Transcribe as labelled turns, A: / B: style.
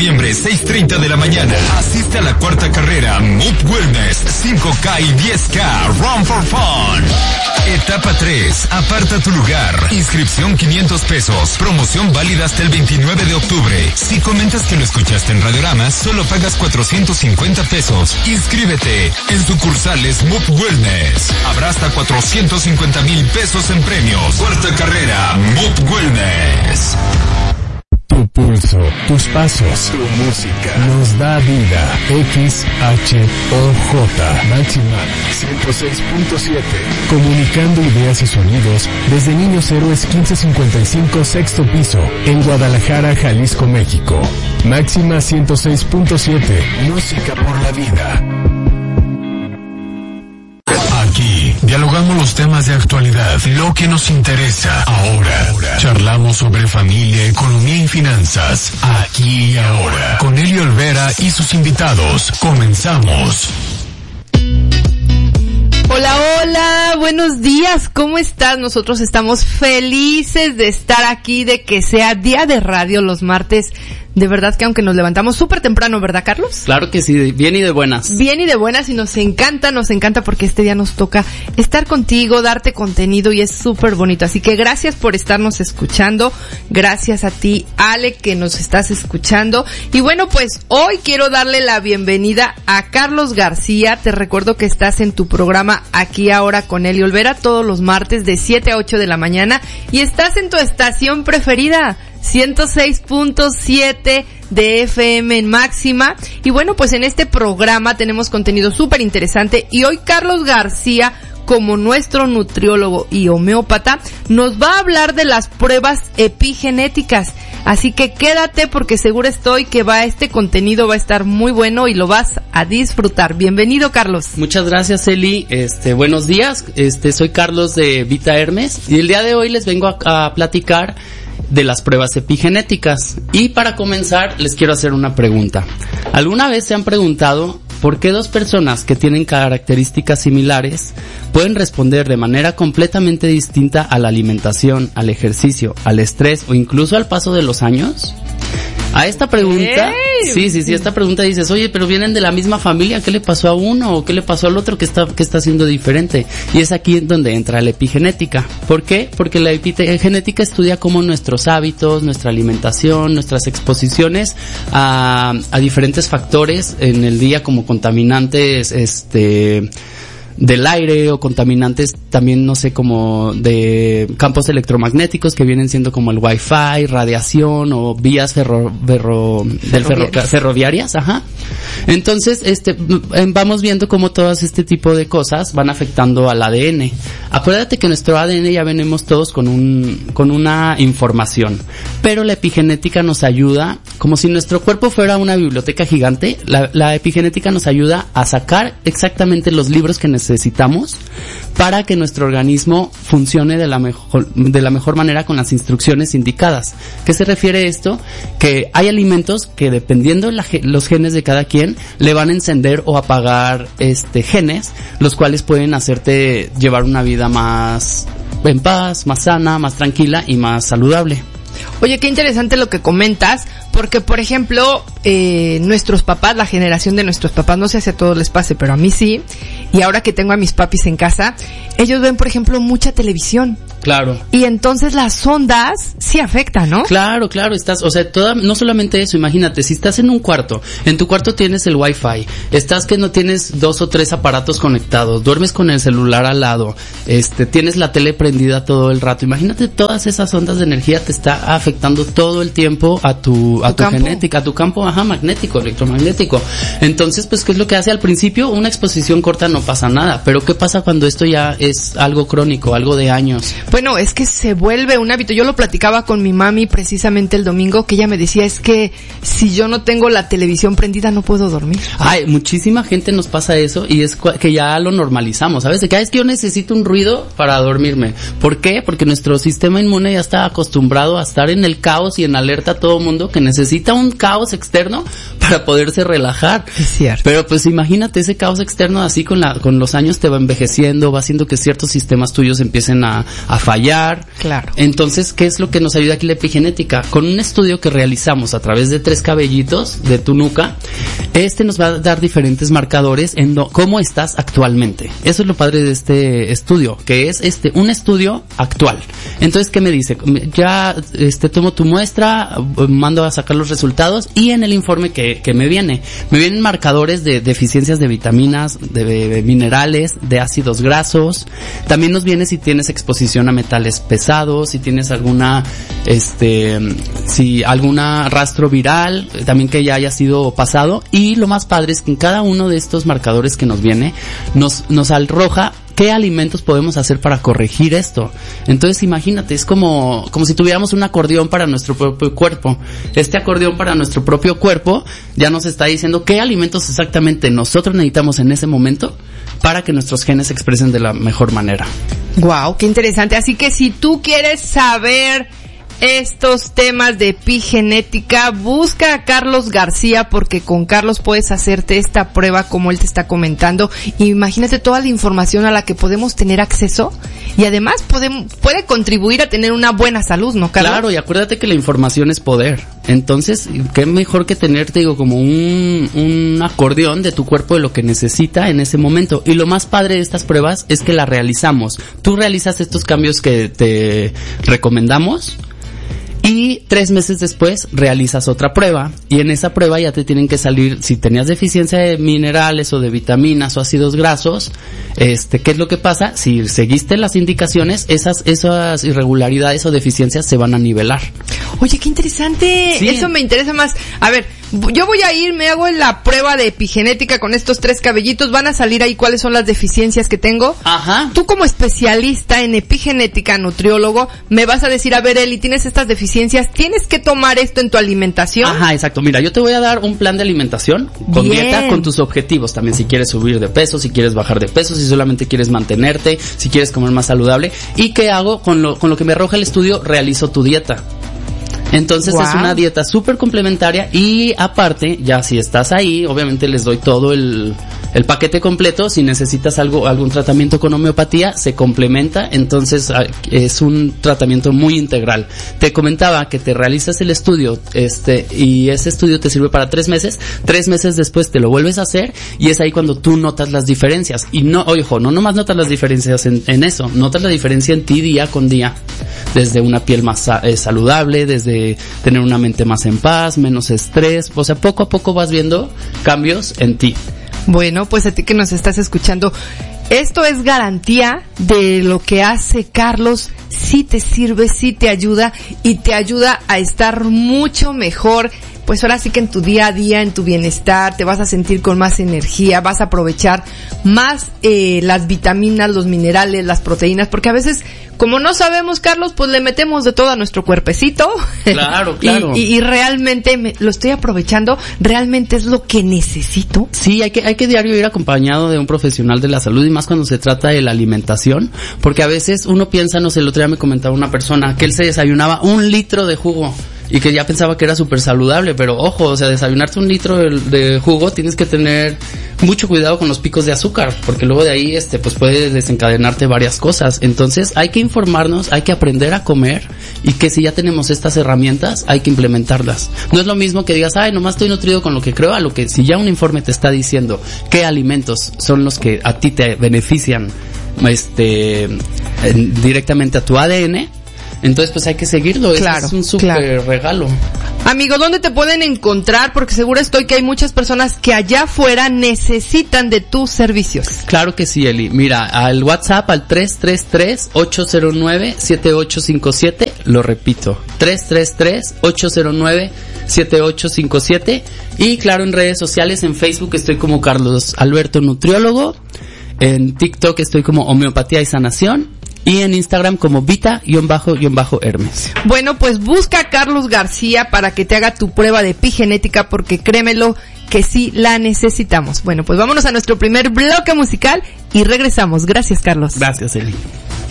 A: noviembre, 6:30 de la mañana. Asiste a la cuarta carrera Mood Wellness 5K y 10K Run for Fun. Etapa 3. Aparta tu lugar. Inscripción 500 pesos. Promoción válida hasta el 29 de octubre. Si comentas que lo escuchaste en Radiorama, solo pagas 450 pesos. Inscríbete en sucursales Mood Wellness. Habrá hasta 450,000 pesos en premios. Cuarta carrera Mood Wellness.
B: Tu pulso, tus pasos, tu música nos da vida. XHOJ Máxima 106.7. Comunicando ideas y sonidos desde Niños Héroes 1555 sexto piso en Guadalajara, Jalisco, México. Máxima 106.7. Música por la vida. Aquí dialogamos los temas de actualidad, lo que nos interesa. Ahora charlamos sobre familia, economía y finanzas. Aquí y ahora. Con Elio Olvera y sus invitados. Comenzamos.
C: Hola, hola, buenos días, ¿cómo estás? Nosotros estamos felices de estar aquí, de que sea día de radio los martes. De verdad que aunque nos levantamos súper temprano, ¿verdad, Carlos?
D: Claro que sí, bien y de buenas.
C: Bien y de buenas, y nos encanta porque este día nos toca estar contigo, darte contenido, y es súper bonito. Así que gracias por estarnos escuchando, gracias a ti, Ale, que nos estás escuchando. Y bueno, pues hoy quiero darle la bienvenida a Carlos García. Te recuerdo que estás en tu programa Aquí Ahora con Elio Olvera todos los martes de 7 a 8 de la mañana, y estás en tu estación preferida, 106.7 de FM en Máxima. Y bueno, pues en este programa tenemos contenido súper interesante, y hoy Carlos García, como nuestro nutriólogo y homeópata, nos va a hablar de las pruebas epigenéticas. Así que quédate, porque seguro estoy que este contenido va a estar muy bueno y lo vas a disfrutar. Bienvenido, Carlos.
D: Muchas gracias, Eli. Buenos días. Soy Carlos de Vita Hermes, y el día de hoy les vengo a platicar de las pruebas epigenéticas. Y para comenzar, les quiero hacer una pregunta. ¿Alguna vez se han preguntado por qué dos personas que tienen características similares pueden responder de manera completamente distinta a la alimentación, al ejercicio, al estrés o incluso al paso de los años? A esta pregunta, sí, esta pregunta dices, oye, pero vienen de la misma familia, ¿qué le pasó a uno o qué le pasó al otro que está haciendo diferente? Y es aquí donde entra la epigenética. ¿Por qué? Porque la epigenética estudia cómo nuestros hábitos, nuestra alimentación, nuestras exposiciones a diferentes factores en el día, como contaminantes, del aire, o contaminantes también, no sé, como de campos electromagnéticos que vienen siendo como el Wi-Fi, radiación o vías ferroviarias, ajá. Entonces, vamos viendo cómo todas este tipo de cosas van afectando al ADN. Acuérdate que nuestro ADN ya venimos todos con una información, pero la epigenética nos ayuda, como si nuestro cuerpo fuera una biblioteca gigante. La epigenética nos ayuda a sacar exactamente los libros que necesitamos para que nuestro organismo funcione de la mejor manera con las instrucciones indicadas. ¿Qué se refiere esto? Que hay alimentos que, dependiendo los genes de cada quien, le van a encender o apagar genes, los cuales pueden hacerte llevar una vida más en paz, más sana, más tranquila y más saludable.
C: Oye, qué interesante lo que comentas, porque por ejemplo, nuestros papás, la generación de nuestros papás, no sé si a todos les pase, pero a mí sí, y ahora que tengo a mis papis en casa, ellos ven, por ejemplo, mucha televisión.
D: Claro.
C: Y entonces las ondas sí afectan, ¿no?
D: Claro, no solamente eso, imagínate, si estás en un cuarto, en tu cuarto tienes el Wi-Fi, estás que no tienes 2 o 3 aparatos conectados, duermes con el celular al lado, tienes la tele prendida todo el rato, imagínate, todas esas ondas de energía te está afectando todo el tiempo a tu genética, a tu campo, magnético, electromagnético. Entonces, pues, ¿qué es lo que hace? Al principio, una exposición corta no pasa nada, pero ¿qué pasa cuando esto ya es algo crónico, algo de años?
C: Bueno, es que se vuelve un hábito. Yo lo platicaba con mi mami precisamente el domingo, que ella me decía, es que si yo no tengo la televisión prendida no puedo dormir.
D: Ay, muchísima gente nos pasa eso, y es que ya lo normalizamos, ¿sabes? De que es que yo necesito un ruido para dormirme. ¿Por qué? Porque nuestro sistema inmune ya está acostumbrado a estar en el caos y en alerta a todo mundo, que necesita un caos externo para poderse relajar.
C: Es cierto.
D: Pero pues imagínate, ese caos externo así con los años te va envejeciendo, va haciendo que ciertos sistemas tuyos empiecen a fallar.
C: Claro.
D: Entonces, ¿qué es lo que nos ayuda aquí la epigenética? Con un estudio que realizamos a través de 3 cabellitos de tu nuca, nos va a dar diferentes marcadores en cómo estás actualmente. Eso es lo padre de este estudio, que es un estudio actual. Entonces, ¿qué me dice? Ya tomo tu muestra, mando a sacar los resultados y en el informe que me vienen marcadores de deficiencias de vitaminas, de minerales, de ácidos grasos. También nos viene si tienes exposición a metales pesados, si tienes alguna rastro viral, también que ya haya sido pasado. Y lo más padre es que en cada uno de estos marcadores que nos viene, nos arroja ¿qué alimentos podemos hacer para corregir esto? Entonces imagínate, es como si tuviéramos un acordeón para nuestro propio cuerpo. Este acordeón para nuestro propio cuerpo ya nos está diciendo qué alimentos exactamente nosotros necesitamos en ese momento para que nuestros genes se expresen de la mejor manera.
C: Wow, qué interesante. Así que si tú quieres saber estos temas de epigenética, busca a Carlos García, porque con Carlos puedes hacerte esta prueba como él te está comentando. Imagínate toda la información a la que podemos tener acceso y además puede contribuir a tener una buena salud, ¿no, Carlos? Claro,
D: y acuérdate que la información es poder. Entonces, qué mejor que tener, te digo, como un acordeón de tu cuerpo de lo que necesita en ese momento. Y lo más padre de estas pruebas es que las realizamos. Tú realizas estos cambios que te recomendamos y 3 meses después realizas otra prueba y en esa prueba ya te tienen que salir si tenías deficiencia de minerales o de vitaminas o ácidos grasos. ¿Qué es lo que pasa? Si seguiste las indicaciones, esas irregularidades o deficiencias se van a nivelar.
C: Oye, qué interesante. Sí. Eso me interesa más. A ver, yo voy a ir, me hago la prueba de epigenética con estos 3 cabellitos, van a salir ahí cuáles son las deficiencias que tengo.
D: Ajá.
C: Tú como especialista en epigenética, nutriólogo, me vas a decir, a ver, Eli, tienes estas deficiencias, tienes que tomar esto en tu alimentación.
D: Ajá, exacto. Mira, yo te voy a dar un plan de alimentación con dieta, con tus objetivos también, si quieres subir de peso, si quieres bajar de peso, si solamente quieres mantenerte, si quieres comer más saludable. ¿Y qué hago? Con lo que me arroja el estudio, realizo tu dieta. Entonces es una dieta súper complementaria y aparte, ya si estás ahí, obviamente les doy todo el paquete completo. Si necesitas algún tratamiento con homeopatía, se complementa. Entonces es un tratamiento muy integral. Te comentaba que te realizas el estudio, y ese estudio te sirve para 3 meses. 3 meses después te lo vuelves a hacer y es ahí cuando tú notas las diferencias. Y no nomás notas las diferencias en eso, notas la diferencia en ti día con día. Desde una piel más saludable, desde tener una mente más en paz, menos estrés. O sea, poco a poco vas viendo cambios en ti.
C: Bueno, pues a ti que nos estás escuchando, esto es garantía de lo que hace Carlos. Sí te sirve, sí te ayuda y te ayuda a estar mucho mejor. Pues ahora sí que en tu día a día, en tu bienestar, te vas a sentir con más energía, vas a aprovechar más las vitaminas, los minerales, las proteínas, porque a veces, como no sabemos, Carlos, pues le metemos de todo a nuestro cuerpecito.
D: Claro, claro.
C: y realmente lo estoy aprovechando, realmente es lo que necesito.
D: Sí, hay que diario ir acompañado de un profesional de la salud y más cuando se trata de la alimentación, porque a veces uno piensa, no sé, el otro día me comentaba una persona que él se desayunaba 1 litro de jugo y que ya pensaba que era súper saludable, pero ojo, o sea, desayunarte 1 litro de jugo, tienes que tener mucho cuidado con los picos de azúcar, porque luego de ahí, pues puede desencadenarte varias cosas. Entonces, hay que informarnos, hay que aprender a comer, y que si ya tenemos estas herramientas, hay que implementarlas. No es lo mismo que digas, nomás estoy nutrido con lo que creo, a lo que si ya un informe te está diciendo qué alimentos son los que a ti te benefician, directamente a tu ADN, entonces pues hay que seguirlo. Claro, es un súper regalo.
C: Amigo, ¿dónde te pueden encontrar? Porque seguro estoy que hay muchas personas que allá afuera necesitan de tus servicios.
D: Claro que sí, Eli. Mira, al WhatsApp al 333-809-7857, lo repito, 333-809-7857. Y claro, en redes sociales, en Facebook estoy como Carlos Alberto Nutriólogo, en TikTok estoy como Homeopatía y Sanación, y en Instagram como Vita_Hermes.
C: Bueno, pues busca a Carlos García para que te haga tu prueba de epigenética, porque créemelo que sí la necesitamos. Bueno, pues vámonos a nuestro primer bloque musical y regresamos. Gracias, Carlos.
D: Gracias, Eli.